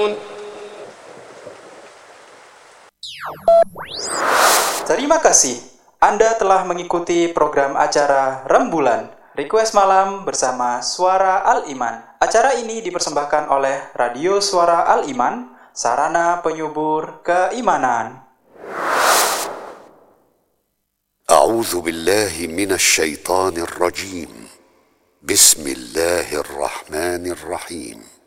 Terima kasih. Anda telah mengikuti program acara Rembulan, Request Malam bersama Suara Al-Iman. Acara ini dipersembahkan oleh Radio Suara Al-Iman, sarana penyubur keimanan. A'udzu billahi minasy syaithanir rajim. Bismillahirrahmanirrahim.